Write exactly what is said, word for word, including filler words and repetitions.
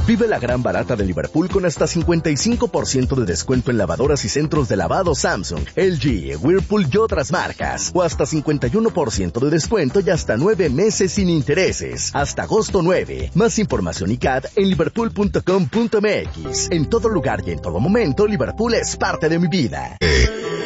Vive la gran barata de Liverpool con hasta cincuenta y cinco por ciento de descuento en lavadoras y centros de lavado Samsung, L G, Whirlpool y otras marcas. O hasta cincuenta y uno por ciento de descuento y hasta nueve meses sin intereses. Hasta agosto nueve. Más información y C A D en liverpool punto com punto m x. En todo lugar y en todo momento, Liverpool es parte de mi vida.